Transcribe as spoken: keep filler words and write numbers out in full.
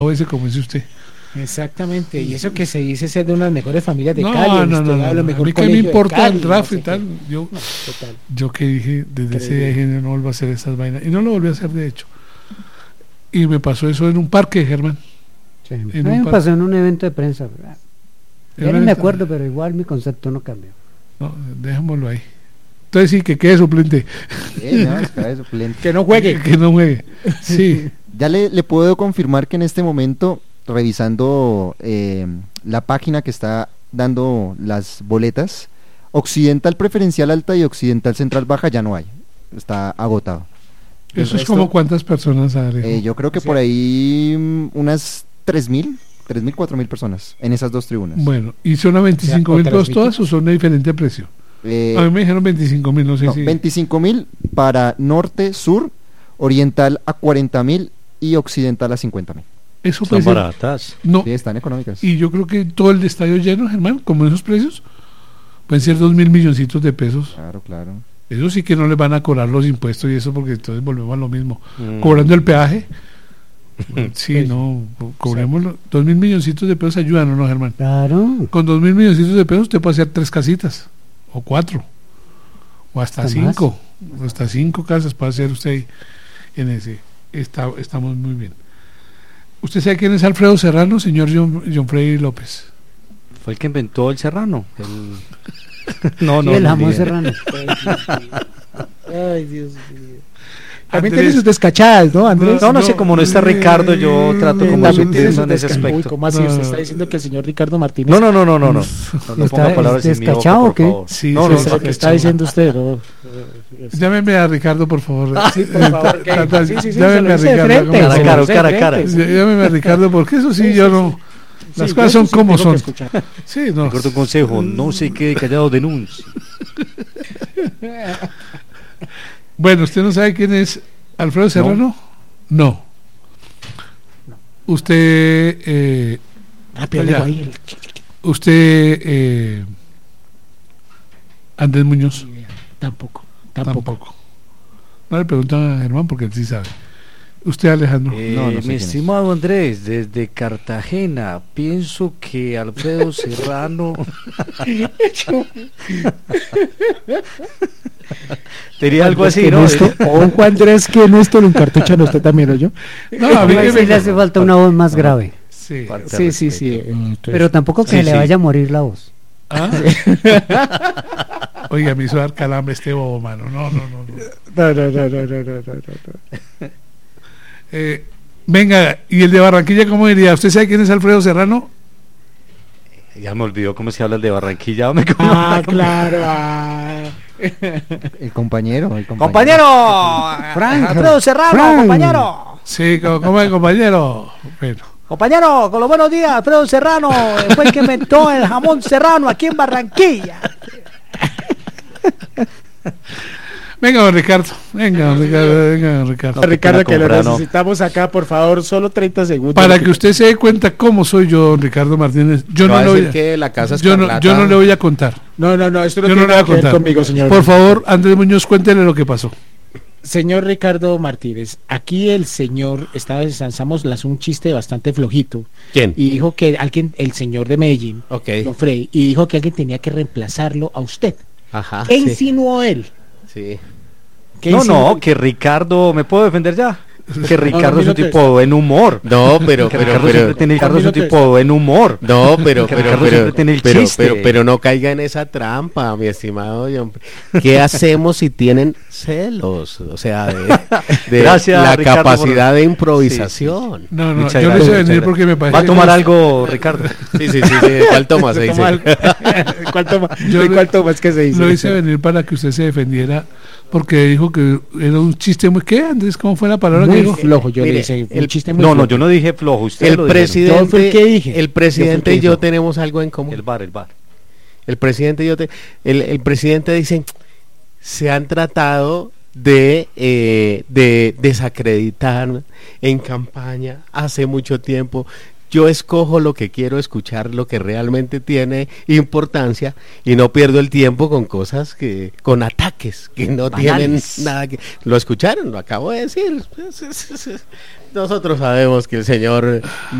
ese como dice usted. Exactamente, y eso que se dice ser de una de las mejores familias de no, Cali. No, no, no, no, no. A mí que me importa el draft no y tal. Yo, no, yo que dije, desde ese día dije, no vuelvo a hacer esas vainas. Y no lo volví a hacer, de hecho. Y me pasó eso en un parque, Germán. Sí. En a mí me pasó en un evento de prensa. Ya ni me acuerdo, pero igual mi concepto no cambió. No, dejémoslo ahí. Entonces sí, que quede suplente. Sí, no, es que quede suplente. Que no juegue. Que, que no juegue, sí. Ya le, le puedo confirmar que en este momento, revisando eh, la página que está dando las boletas, Occidental Preferencial Alta y Occidental Central Baja ya no hay. Está agotado. El ¿Eso resto, es como cuántas personas, Alejo? Eh, yo creo que sí. Por ahí um, unas tres mil, tres mil, cuatro mil personas en esas dos tribunas. Bueno, ¿y son a veinticinco mil pesos todas o son de diferente precio? Eh, a mí me dijeron veinticinco mil, no sé no, si... veinticinco mil para norte, sur, oriental a cuarenta mil y occidental a cincuenta mil. Eso están baratas. No. Sí, están económicas. Y yo creo que todo el estadio lleno, Germán, como esos precios, pueden ser dos mil milloncitos de pesos. Claro, claro. Eso sí que no les van a cobrar los impuestos y eso, porque entonces volvemos a lo mismo. Mm. Cobrando el peaje. Sí, no, cobremos dos mil milloncitos de pesos, ayúdanos, ¿no, Germán? Claro. Con dos mil milloncitos de pesos usted puede hacer tres casitas, o cuatro, o hasta, hasta cinco, o hasta cinco casas puede hacer usted en ese. Está, estamos muy bien. ¿Usted sabe quién es Alfredo Serrano, señor John, John Freddy López? Fue el que inventó el serrano. El... No, no, sí, el jamón no, serrano. Ay, Dios mío. También tiene sus descachadas, ¿no, Andrés? No, no, no sé, como no está Ricardo, yo trato como de subirlo en ese aspecto. Uy, ¿cómo así? No. ¿Usted está diciendo que el señor Ricardo Martínez? No, no, no, no, no, no. No, no ponga palabras en mi boca, ¿descachado o qué? Sí, no, sí, no, sí, no, ¿qué está diciendo usted? No. Llámeme a Ricardo, por favor. Ah, sí, por favor. Que... Sí, sí, sí, llámeme a Ricardo. Cara a cara, cara a cara. Llámeme a Ricardo, porque eso sí, sí yo no... Las sí, cosas son sí como son. Sí, no. Recuerdo un consejo, no se quede callado, denuncie. Bueno, ¿usted no sabe quién es Alfredo Serrano? No. no. Usted... Eh, ah, ya. Ahí el... Usted... Eh, Andrés Muñoz. Tampoco, tampoco. Tampoco. No le preguntan a Germán porque él sí sabe. Usted, Alejandro. Eh, no, no sé mi estimado Andrés, desde Cartagena, pienso que Alfredo Serrano diría algo así, ¿no? Ojo, Andrés, que en esto lo encartuchan usted también, ¿o yo? No, a mí sí le hace falta una voz más grave. Sí, sí, sí, sí. Entonces, pero tampoco que sí, le sí. vaya a morir la voz. ¿Ah? Oiga, me hizo dar calambre este bobo, mano. No, no, no. No, no, no, no, no, no, no, no. Eh, venga, ¿y el de Barranquilla cómo diría? ¿Usted sabe quién es Alfredo Serrano? Ya me olvidó cómo se habla el de Barranquilla. Me ah, claro. Ah. El compañero, el compañero. ¡Compañero! Frank, Alfredo Serrano, Frank. compañero. Sí, ¿cómo es, compañero? Bueno. Compañero, con los buenos días, Alfredo Serrano fue el que inventó el jamón serrano aquí en Barranquilla. Venga, don Ricardo, venga, don Ricardo, venga, don Ricardo. No, Ricardo, que lo necesitamos acá, por favor, solo treinta segundos. Para que usted se dé cuenta cómo soy yo, don Ricardo Martínez. Yo no, no le voy a, que la casa yo no, yo no le voy a contar. No, no, no, esto no yo tiene no le voy a que ver contar. conmigo, señor. Por favor, Andrés Muñoz, cuéntele lo que pasó. Señor Ricardo Martínez, aquí el señor, estaba lanzamos las, un chiste bastante flojito. ¿Quién? Y dijo que alguien, el señor de Medellín, okay. don Freddy, y dijo que alguien tenía que reemplazarlo a usted. Ajá. ¿Qué sí. insinuó él? Sí. No, no, que Ricardo, ¿me puedo defender ya? Que Ricardo no, no, es un tipo de buen humor. No, pero que pero Ricardo pero siempre tiene Ricardo es un tipo de buen humor. No, pero que pero pero tiene el pero, chiste. pero pero no caiga en esa trampa, mi estimado John. ¿Qué hacemos si tienen celos? O sea, de, de Gracias, la Ricardo, capacidad por... de improvisación. Sí, sí. No, no, Muchas yo gracias. le hice venir porque me parece. ¿Va a tomar que... algo, Ricardo? Sí, sí, sí, sí. ¿Cuál toma se dice? ¿Cuál toma? Yo ¿Cuál toma es que se dice? Lo hice venir para que usted se defendiera porque dijo que era un chiste muy... ¿Qué, Andrés? ¿Cómo fue la palabra muy que dijo? flojo, yo Mire, le hice el, un chiste muy No, flojo. no, yo no dije flojo, usted el lo presidente, yo fui el que dije. El presidente yo y yo tenemos algo en común. El bar, el bar. El presidente y yo te, el, el presidente dice, se han tratado de eh, de desacreditar en campaña hace mucho tiempo. yo escojo lo que quiero escuchar, lo que realmente tiene importancia, y no pierdo el tiempo con cosas que, con ataques que no Banales. tienen nada que... Lo escucharon, lo acabo de decir. Nosotros sabemos que el señor